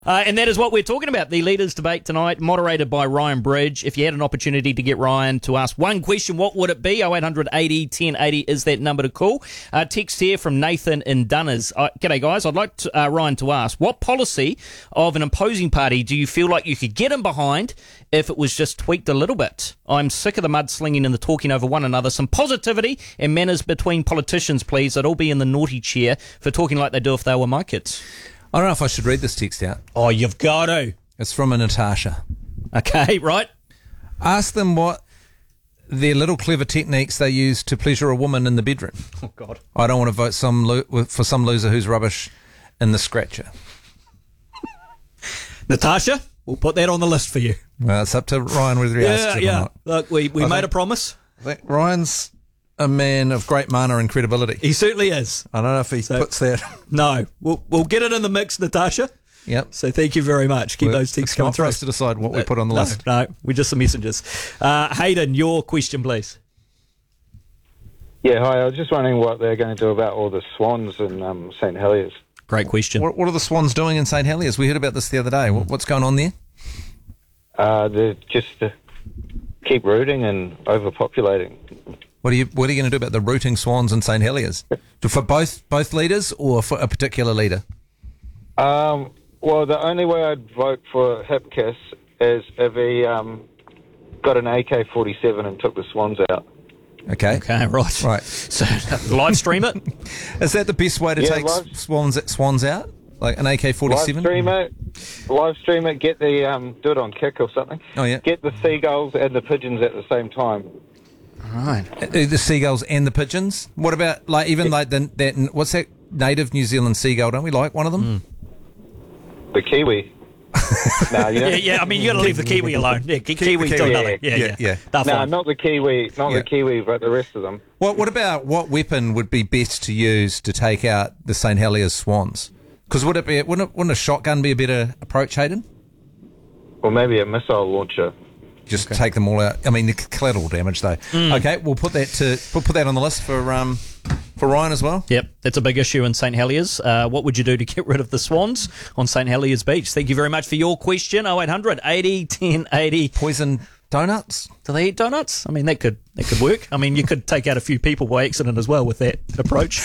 And that is what we're talking about, the Leaders Debate tonight, moderated by Ryan Bridge. If you had an opportunity to get Ryan to ask one question, what would it be? 0800 80 1080 is that number to call. Text here from Nathan in Dunners. G'day, guys. I'd like Ryan to ask, what policy of an opposing party do you feel like you could get him behind if it was just tweaked a little bit? I'm sick of the mudslinging and the talking over one another. Some positivity and manners between politicians, please. I'd all be in the naughty chair for talking like they do if they were my kids. I don't know if I should read this text out. Oh, you've got to. It's from a Natasha. Okay, right. Ask them what their little clever techniques they use to pleasure a woman in the bedroom. Oh, God. I don't want to vote for some loser who's rubbish in the scratcher. Natasha, we'll put that on the list for you. Well, it's up to Ryan whether he asks it or not. Look, we made a promise. I think Ryan's a man of great mana and credibility. He certainly is. I don't know if he puts that. No, we'll get it in the mix, Natasha. Yep. So thank you very much. Keep those texts coming through. It's not for us to decide what we put on the list. No, we're just the messengers. Hayden, your question, please. Yeah, hi. I was just wondering what they're going to do about all the swans in St Heliers. Great question. What are the swans doing in St Heliers? We heard about this the other day. What's going on there? They're just keep rooting and overpopulating. What are you going to do about the rooting swans in St Heliers? For both leaders or for a particular leader? Well, the only way I'd vote for Hipkiss is if he got an AK-47 and took the swans out. Okay. Okay, right. So, live stream it? Is that the best way to take swans out? Like an AK-47? Live stream it, get the, do it on Kick or something. Oh, yeah. Get the seagulls and the pigeons at the same time. Right. The seagulls and the pigeons? What about, like, even like that, what's that native New Zealand seagull? Don't we like one of them? The kiwi. No, yeah, I mean, you got to leave the kiwi alone. Yeah, kiwis do nothing. Yeah. No, not the kiwi, the kiwi, but the rest of them. What about what weapon would be best to use to take out the St Heliers swans? Because wouldn't a shotgun be a better approach, Hayden? Or maybe a missile launcher. Just take them all out. I mean, the collateral damage, though. Okay, we'll put that on the list for Ryan as well. Yep, that's a big issue in St Heliers. What would you do to get rid of the swans on St Heliers Beach? Thank you very much for your question. 0800 80 1080. Poison donuts? Do they eat donuts? I mean, that could work. I mean, you could take out a few people by accident as well with that approach.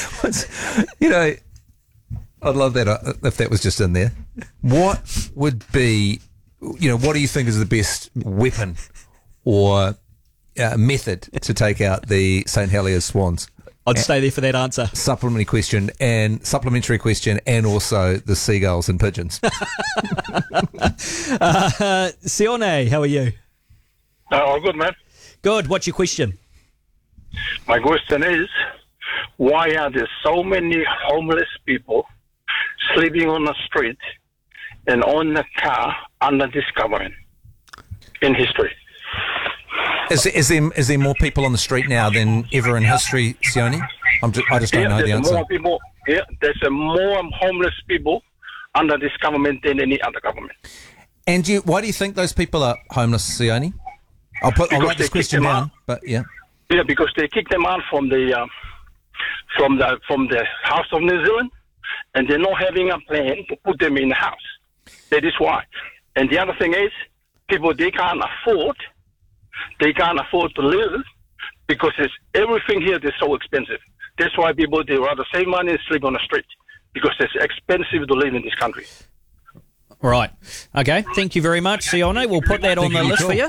I'd love that if that was just in there. What would be, what do you think is the best weapon or method to take out the St Heliers swans? I'd stay there for that answer. Supplementary question and also the seagulls and pigeons. Sione, how are you? Oh, good, man. Good. What's your question? My question is, why are there so many homeless people sleeping on the street and on the car under this government in history? Is there more people on the street now than ever in history, Sione? I just don't know the answer. There's more homeless people under this government than any other government. And why do you think those people are homeless, Sione? I'll write this question down. But yeah. Yeah, because they kicked them out from the House of New Zealand, and they're not having a plan to put them in the house. That is why. And the other thing is, people they can't afford to live because everything here is so expensive. That's why people they rather save money and sleep on the street because it's expensive to live in this country. Right. Okay. Thank you very much, Sione. We'll put that on the list for you.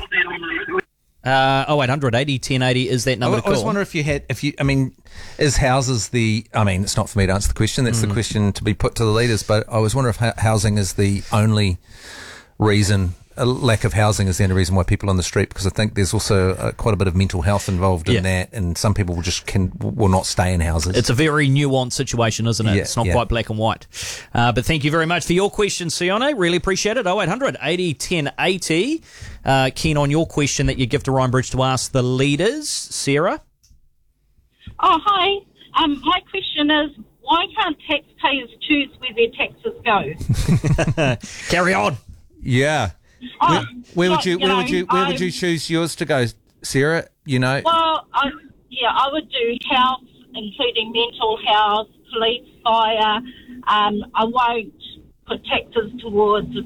0800 80 1080 is that number to call. I was wondering is houses it's not for me to answer the question. That's the question to be put to the leaders. But I was wondering if housing is the only reason. A lack of housing is the only reason why people are on the street, because I think there's also quite a bit of mental health involved in that, and some people will not stay in houses. It's a very nuanced situation, isn't it? Yeah, it's not quite black and white. But thank you very much for your question, Sione. Really appreciate it. 0800 80 1080. Keen on your question that you give to Ryan Bridge to ask the leaders. Sarah? Oh, hi. My question is, why can't taxpayers choose where their taxes go? Carry on. Yeah. Where would you choose yours to go, Sarah? Well, I would do health, including mental health, police, fire. I won't put taxes towards